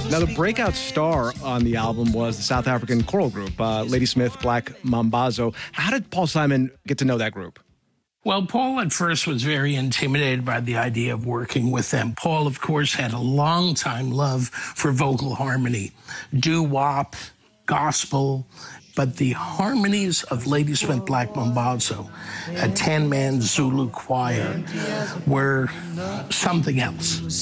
Now, the breakout star on the album was the South African choral group, Ladysmith Black Mambazo. How did Paul Simon get to know that group? Well, Paul at first was very intimidated by the idea of working with them. Paul, of course, had a long-time love for vocal harmony, doo-wop, gospel, but the harmonies of Ladysmith Black Mambazo, a 10-man Zulu choir, were something else.